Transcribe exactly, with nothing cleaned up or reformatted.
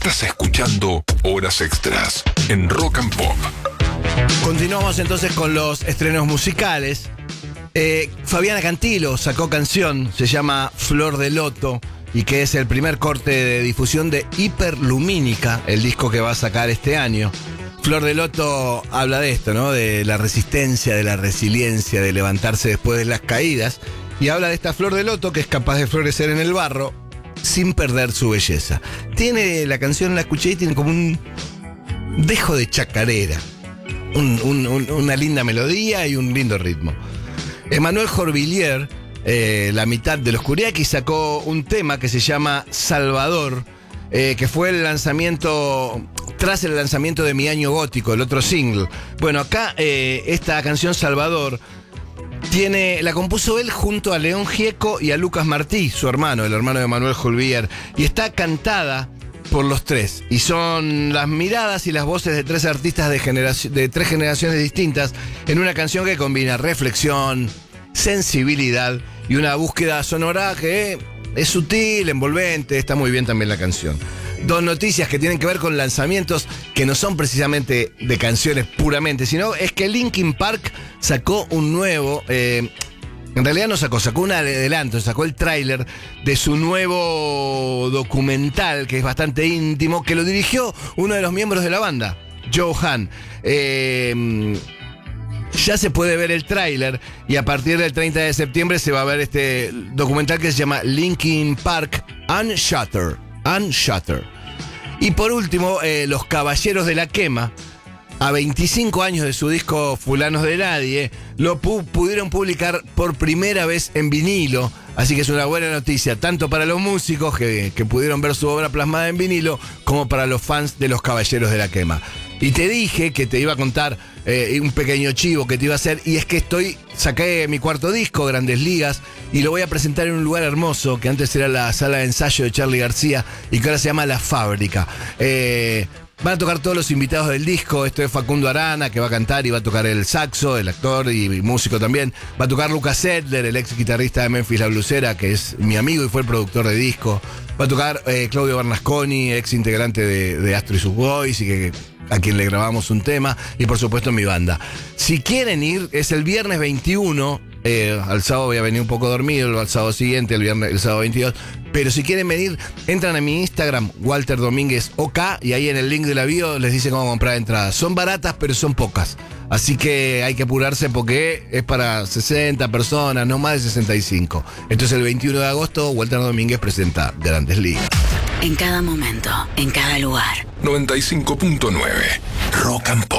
Estás escuchando Horas Extras en Rock and Pop. Continuamos entonces con los estrenos musicales. Eh, Fabiana Cantilo sacó canción, se llama Flor de Loto, y que es el primer corte de difusión de Hiperlumínica, el disco que va a sacar este año. Flor de Loto habla de esto, ¿no? De la resistencia, de la resiliencia, de levantarse después de las caídas. Y habla de esta flor de loto que es capaz de florecer en el barro sin perder su belleza. Tiene, la canción la escuché y tiene como un dejo de chacarera. Un, un, un, una linda melodía y un lindo ritmo. Emanuel Jorvillier, eh, la mitad de los Curiaquis, sacó un tema que se llama Salvador, eh, que fue el lanzamiento, tras el lanzamiento de Mi Año Gótico, el otro single. Bueno, acá eh, esta canción Salvador tiene, la compuso él junto a León Gieco y a Lucas Martí, su hermano, el hermano de Emanuel Jorvillier, y está cantada por los tres, y son las miradas y las voces de tres artistas de, generaci- de tres generaciones distintas en una canción que combina reflexión, sensibilidad y una búsqueda sonora que es sutil, envolvente. Está muy bien también la canción. Dos noticias que tienen que ver con lanzamientos que no son precisamente de canciones puramente, sino es que Linkin Park sacó un nuevo... Eh, En realidad no sacó, sacó un adelanto, sacó el tráiler de su nuevo documental, que es bastante íntimo, que lo dirigió uno de los miembros de la banda, Joe Hahn. Eh, ya se puede ver el tráiler y a partir del treinta de septiembre se va a ver este documental que se llama Linkin Park Unshuttered. Unshuttered. Y por último, eh, Los Caballeros de la Quema, a veinticinco años de su disco Fulanos de Nadie, lo pu- pudieron publicar por primera vez en vinilo. Así que es una buena noticia, tanto para los músicos que, que pudieron ver su obra plasmada en vinilo, como para los fans de Los Caballeros de la Quema. Y te dije que te iba a contar eh, un pequeño chivo que te iba a hacer, y es que estoy, saqué mi cuarto disco, Grandes Ligas, y lo voy a presentar en un lugar hermoso, que antes era la sala de ensayo de Charly García, y que ahora se llama La Fábrica. Eh... Van a tocar todos los invitados del disco. Esto es Facundo Arana, que va a cantar y va a tocar el saxo, el actor y músico también. Va a tocar Lucas Edler, el ex guitarrista de Memphis La Blusera, que es mi amigo y fue el productor de disco. Va a tocar eh, Claudio Bernasconi, ex integrante de, de Astro y sus Boys, y que, a quien le grabamos un tema. Y por supuesto mi banda. Si quieren ir, es el viernes veintiuno. Eh, al sábado voy a venir un poco dormido, al sábado siguiente, el viernes, el sábado veintidós. Pero si quieren venir, entran a mi Instagram, Walter Domínguez OK, y ahí en el link de la bio les dice cómo comprar entradas. Son baratas, pero son pocas. Así que hay que apurarse porque es para sesenta personas, no más de sesenta y cinco. Entonces el veintiuno de agosto, Walter Domínguez presenta Grandes Ligas. En cada momento, en cada lugar. noventa y cinco punto nueve Rock and Pop.